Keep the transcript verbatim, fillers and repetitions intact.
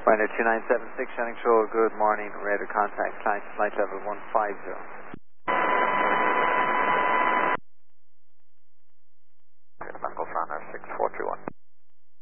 Ryder two nine seven six, Shannon Control, good morning. Radar contact, flight, flight level one five zero. Uncle Fran, six four two